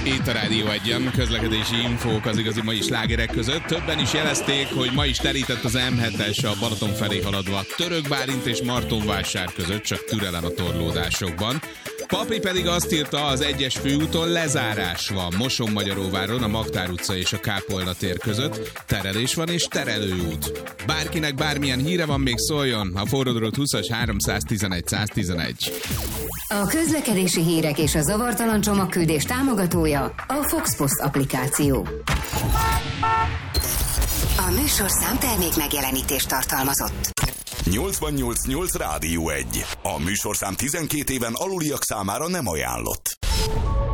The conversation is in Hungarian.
Itt a Rádió Egyen, közlekedési infók az igazi mai slágerek között. Többen is jelezték, hogy ma is telített az M7-es a Balaton felé haladva Török Bálint és Martonvásár között, csak türelem a torlódásokban. Papi pedig azt írta, az 1-es főúton lezárás van Moson-Magyaróváron, a Magtár utca és a Kápolna tér között. Terelés van és terelőút. Bárkinek bármilyen híre van, még szóljon, a forródrót 20-as 311 111. A közlekedési hírek és a zavartalan csomagküldés támogatója a Fox Post applikáció. A műsorszám termék megjelenítést tartalmazott. 88.8 Rádió 1. A műsorszám 12 éven aluliak számára nem ajánlott.